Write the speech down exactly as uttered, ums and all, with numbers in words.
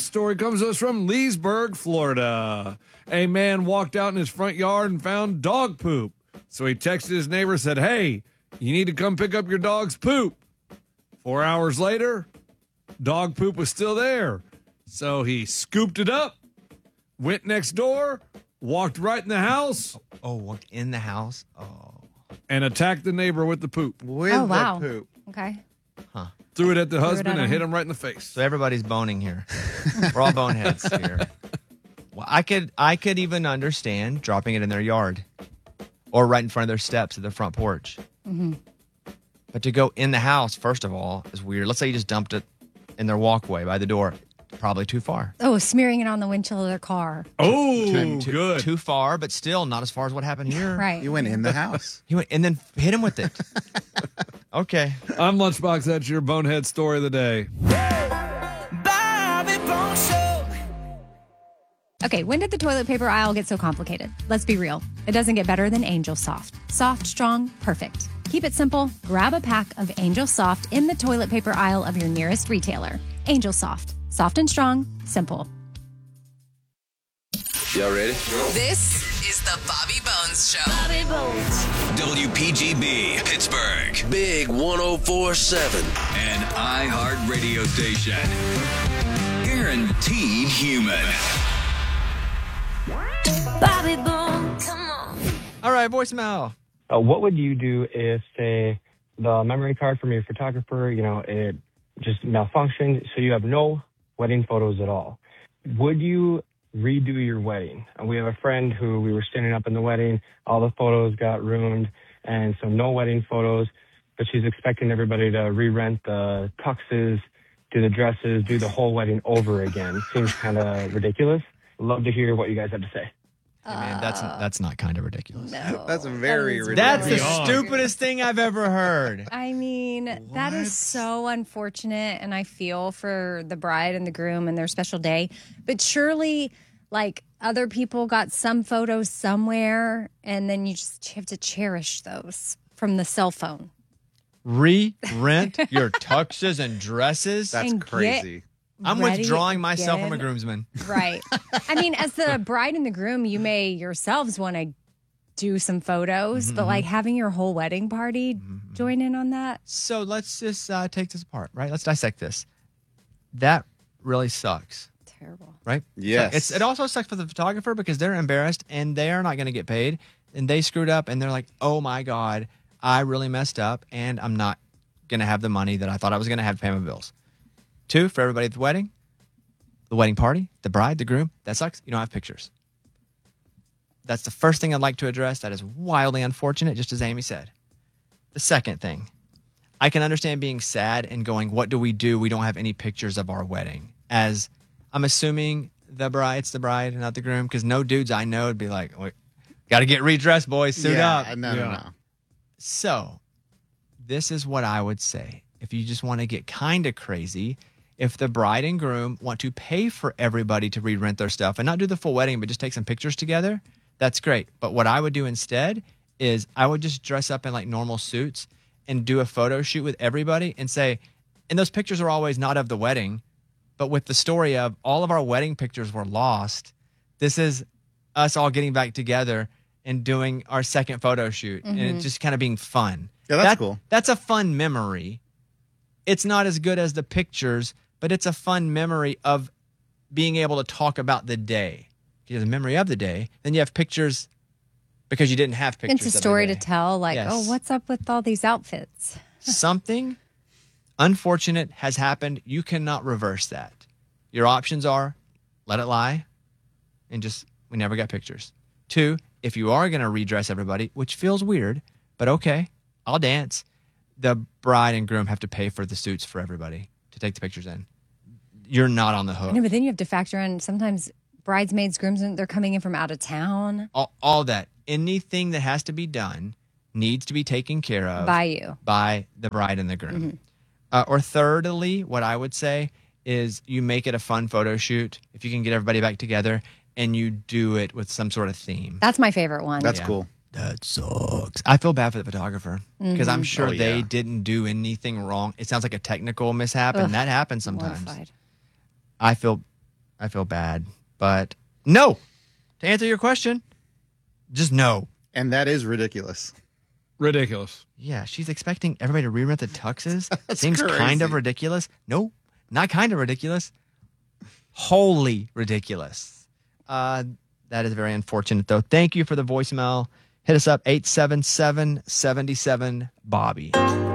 This story comes to us from Leesburg, Florida. A man walked out in his front yard and found dog poop. So he texted his neighbor and said, hey, you need to come pick up your dog's poop. Four hours later, dog poop was still there. So he scooped it up, went next door, walked right in the house. Oh, walked in the house? Oh. And attacked the neighbor with the poop. With oh, wow. the poop. Okay. Huh. Threw it at the Threw it husband at and him. hit him right in the face. So everybody's boning here. We're all boneheads here. Well, I could I could even understand dropping it in their yard or right in front of their steps at their front porch. Mm-hmm. But to go in the house, first of all, is weird. Let's say you just dumped it in their walkway by the door. Probably too far. Oh, smearing it on the windshield of their car. Oh, too, too, good. Too far, but still not as far as what happened here. Right. You went in the house. He went and then hit him with it. Okay. I'm Lunchbox. That's your bonehead story of the day. Bobby Bone Show. Okay, when did the toilet paper aisle get so complicated? Let's be real. It doesn't get better than Angel Soft. Soft, strong, perfect. Keep it simple. Grab a pack of Angel Soft in the toilet paper aisle of your nearest retailer. Angel Soft. Soft and strong. Simple. Y'all ready? This is the Bobby Bones Show. Bobby Bones. W P G B, Pittsburgh. Big one oh four point seven. An iHeart radio station. Guaranteed human. Bobby Bones. Come on. All right, voicemail. Uh, what would you do if, say, the memory card from your photographer, you know, it just malfunctioned, so you have no wedding photos at all? Would you redo your wedding? And we have a friend who we were standing up in the wedding, all the photos got ruined, and so no wedding photos, but she's expecting everybody to re-rent the tuxes, do the dresses, do the whole wedding over again. Seems kind of ridiculous. Love to hear what you guys have to say. Hey, man, that's that's not kind of ridiculous. No. That's very is ridiculous. That's the Beyond. stupidest thing I've ever heard. I mean, that is so unfortunate, and I feel for the bride and the groom and their special day. But surely, like, other people got some photos somewhere, and then you just have to cherish those from the cell phone. Re-rent your tuxes and dresses? That's and get crazy. I'm ready withdrawing myself from a again. groomsman. Right. I mean, as the bride and the groom, you may yourselves want to do some photos, Mm-hmm. but like having your whole wedding party join in on that. So let's just uh, take this apart, right? Let's dissect this. That really sucks, Terrible. right? Yes. So it's, it also sucks for the photographer because they're embarrassed and they are not going to get paid. And they screwed up and they're like, oh my God, I really messed up and I'm not going to have the money that I thought I was going to have to pay my bills. Two, for everybody at the wedding, the wedding party, the bride, the groom, that sucks. You don't have pictures. That's the first thing I'd like to address. That is wildly unfortunate, just as Amy said. The second thing, I can understand being sad and going, what do we do? We don't have any pictures of our wedding. As I'm assuming the bride's the bride, not the groom, because no dudes I know would be like, got to get redressed, boys, suit yeah, up. No, no, Yeah. no. So, this is what I would say. If you just want to get kind of crazy, if the bride and groom want to pay for everybody to re-rent their stuff and not do the full wedding, but just take some pictures together, that's great. But what I would do instead is I would just dress up in like normal suits and do a photo shoot with everybody and say, and those pictures are always not of the wedding, but with the story of all of our wedding pictures were lost. This is us all getting back together and doing our second photo shoot and it's just kind of being fun. Yeah, that's That- cool. That's a fun memory. It's not as good as the pictures, but it's a fun memory of being able to talk about the day. You have the memory of the day, then you have pictures because you didn't have pictures. It's a of the story to day. tell, like, Yes. oh, what's up with all these outfits? Something unfortunate has happened. You cannot reverse that. Your options are let it lie and just, we never got pictures. Two, if you are going to redress everybody, which feels weird, but okay, I'll dance. The bride and groom have to pay for the suits for everybody to take the pictures in. You're not on the hook. No, but then you have to factor in sometimes bridesmaids, groomsmen, they're coming in from out of town. All, all that. Anything that has to be done needs to be taken care of By you. by the bride and the groom. Uh, or thirdly, what I would say is you make it a fun photo shoot if you can get everybody back together and you do it with some sort of theme. That's my favorite one. That's Yeah. cool. That sucks. I feel bad for the photographer because I'm sure Oh, they yeah. didn't do anything wrong. It sounds like a technical mishap, Ugh, and that happens sometimes. Mortified. I feel I feel bad. But no. To answer your question, just no. And that is ridiculous. Ridiculous. Yeah, she's expecting everybody to re-rent the tuxes. That's Seems crazy. kind of ridiculous. No, not kind of ridiculous. Wholly ridiculous. Uh, that is very unfortunate, though. Thank you for the voicemail. Hit us up, eight seven seven, seven seven, Bobby.